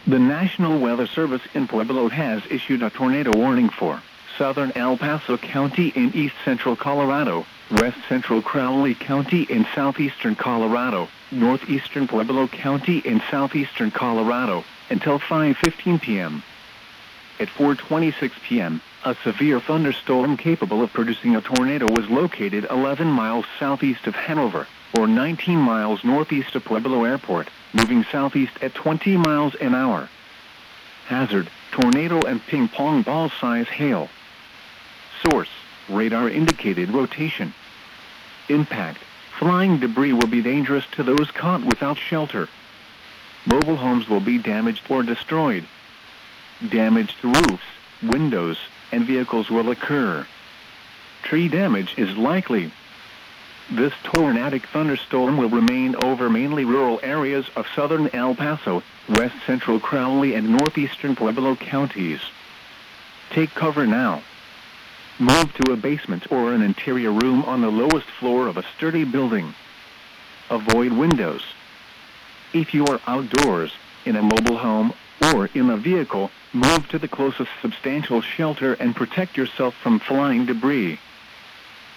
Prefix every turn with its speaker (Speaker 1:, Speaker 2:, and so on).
Speaker 1: The National Weather Service in Pueblo has issued a tornado warning for southern El Paso County in east central Colorado, west central Crowley County in southeastern Colorado, northeastern Pueblo County in southeastern Colorado, until 5:15 p.m. At 4:26 p.m., a severe thunderstorm capable of producing a tornado was located 11 miles southeast of Hanover, or 19 miles northeast of Pueblo Airport, moving southeast at 20 miles an hour. Hazard, tornado and ping-pong ball-size hail. Source, radar indicated rotation. Impact, flying debris will be dangerous to those caught without shelter. Mobile homes will be damaged or destroyed. Damaged roofs, windows, and vehicles will occur. Tree damage is likely. This tornadic thunderstorm will remain over mainly rural areas of southern El Paso, west central Crowley and northeastern Pueblo counties. Take cover now. Move to a basement or an interior room on the lowest floor of a sturdy building. Avoid windows. If you are outdoors, in a mobile home, or in a vehicle, move to the closest substantial shelter and protect yourself from flying debris.